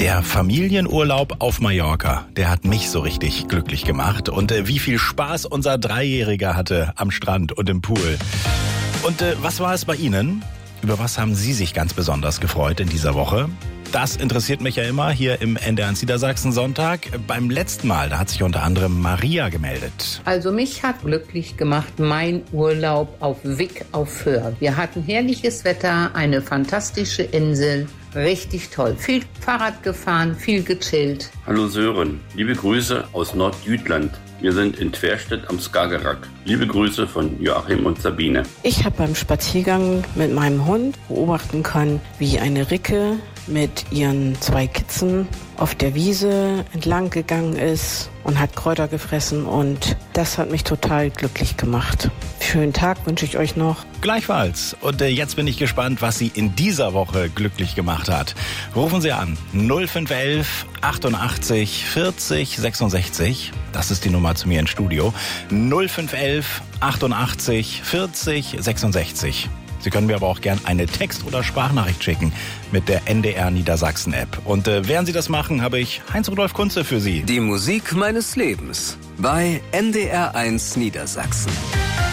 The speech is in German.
Der Familienurlaub auf Mallorca, der hat mich so richtig glücklich gemacht. Und wie viel Spaß unser Dreijähriger hatte am Strand und im Pool. Und was war es bei Ihnen? Über was haben Sie sich ganz besonders gefreut in dieser Woche? Das interessiert mich ja immer hier im NDR1 Niedersachsen Sonntag. Beim letzten Mal, da hat sich unter anderem Maria gemeldet. Also mich hat glücklich gemacht mein Urlaub auf Wyk auf Föhr. Wir hatten herrliches Wetter, eine fantastische Insel, richtig toll. Viel Fahrrad gefahren, viel gechillt. Hallo Sören, liebe Grüße aus Nordjütland. Wir sind in Tverstedt am Skagerrak. Liebe Grüße von Joachim und Sabine. Ich habe beim Spaziergang mit meinem Hund beobachten können, wie eine Ricke mit ihren 2 Kitzen auf der Wiese entlang gegangen ist und hat Kräuter gefressen, und das hat mich total glücklich gemacht. Schönen Tag wünsche ich euch noch. Gleichfalls. Und jetzt bin ich gespannt, was Sie in dieser Woche glücklich gemacht hat. Rufen Sie an 0511 88 40 66. Das ist die Nummer zu mir ins Studio. 0511 88 40 66. Sie können mir aber auch gern eine Text- oder Sprachnachricht schicken mit der NDR Niedersachsen App. Und während Sie das machen, habe ich Heinz-Rudolf Kunze für Sie. Die Musik meines Lebens bei NDR1 Niedersachsen.